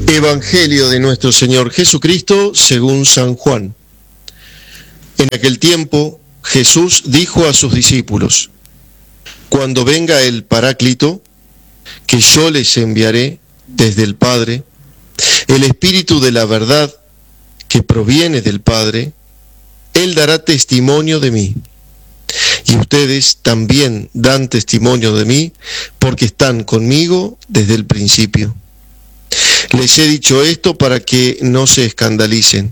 Evangelio de nuestro Señor Jesucristo según San Juan. En aquel tiempo Jesús dijo a sus discípulos: cuando venga el Paráclito, que yo les enviaré desde el Padre, el Espíritu de la verdad que proviene del Padre, Él dará testimonio de mí. Y ustedes también dan testimonio de mí, porque están conmigo desde el principio. Les he dicho esto para que no se escandalicen.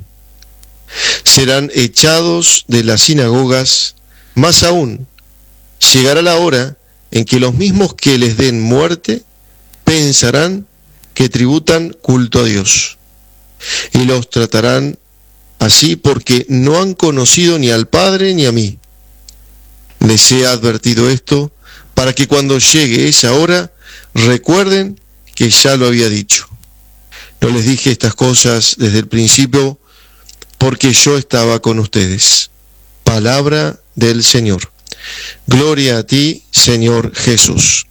Serán echados de las sinagogas, más aún, llegará la hora en que los mismos que les den muerte pensarán que tributan culto a Dios, y los tratarán así porque no han conocido ni al Padre ni a mí. Les he advertido esto para que cuando llegue esa hora recuerden que ya lo había dicho. No les dije estas cosas desde el principio porque yo estaba con ustedes. Palabra del Señor. Gloria a ti, Señor Jesús.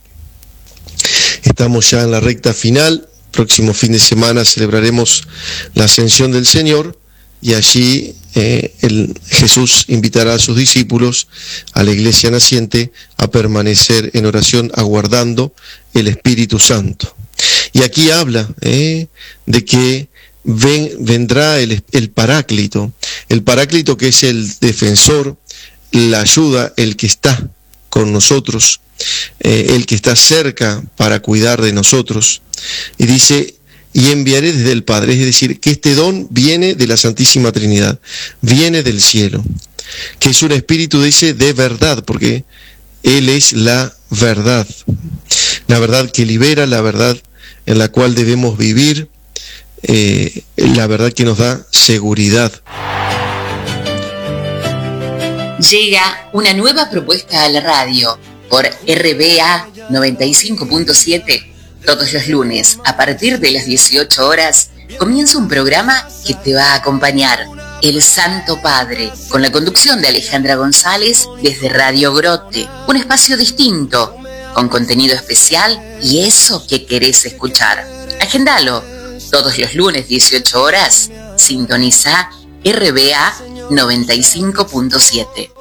Estamos ya en la recta final. Próximo fin de semana celebraremos la Ascensión del Señor y allí Jesús invitará a sus discípulos, a la iglesia naciente, a permanecer en oración aguardando el Espíritu Santo. Y aquí habla de que vendrá el Paráclito que es el defensor, la ayuda, el que está con nosotros, el que está cerca para cuidar de nosotros. Y dice: y enviaré desde el Padre, es decir, que este don viene de la Santísima Trinidad, viene del cielo, que es un espíritu, dice, de verdad, porque Él es la verdad que libera, la verdad en la cual debemos vivir, la verdad que nos da seguridad. Llega una nueva propuesta a la radio por RBA 95.7. Todos los lunes, a partir de las 18 horas, comienza un programa que te va a acompañar, El Santo Padre, con la conducción de Alejandra González desde Radio Grote. Un espacio distinto, con contenido especial y eso que querés escuchar. Agendalo. Todos los lunes, 18 horas, sintoniza RBA 95.7.